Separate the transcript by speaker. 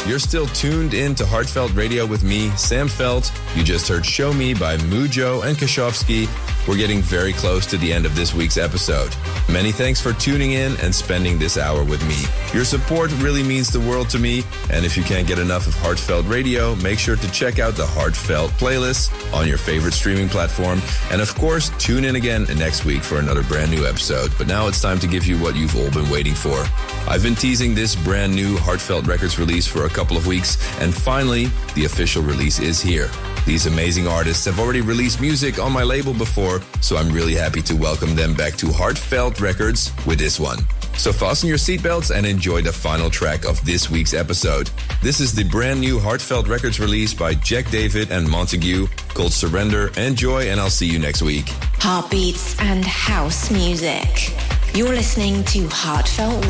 Speaker 1: You're still tuned in to Heartfelt Radio with me, Sam Felt. You just heard Show Me by Mujo and Kashofsky. We're getting very close to the end of this week's episode. Many thanks for tuning in and spending this hour with me. Your support really means the world to me, and if you can't get enough of Heartfelt Radio, make sure to check out the Heartfelt playlist on your favorite streaming platform, and of course, tune in again next week for another brand new episode. But now it's time to give you what you've all been waiting for. I've been teasing this brand new Heartfelt Records release for a couple of weeks, and finally, the official release is here. These amazing artists have already released music on my label before, so I'm really happy to welcome them back to Heartfelt Records with this one. So fasten your seatbelts and enjoy the final track of this week's episode. This is the brand new Heartfelt Records release by Jack David and Montague called Surrender. Enjoy, and I'll see you next week.
Speaker 2: Heartbeats and house music. You're listening to Heartfelt